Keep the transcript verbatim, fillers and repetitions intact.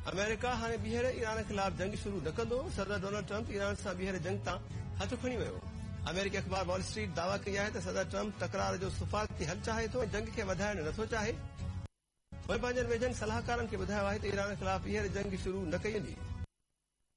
America हाणे ॿीहर Iran ख़िलाफ़ जंग शुरू न कंदो। सदर डोनाल्ड ट्रंप ईरान सां ॿीहर जंग तां हथ खणी वियो। अमेरिकी अख़बार वॉल स्ट्रीट दावा कई आहे त सदर ट्रंप तकरार जो सुफ़ाक़ती हल चाहे थो ऐं जंग खे वधाइण नथो चाहे। पोइ पंहिंजनि वेझनि सलाहकारनि खे ॿुधायो आहे त ईरान ख़िलाफ़ ॿीहर जंग शुरू न कई वेंदी।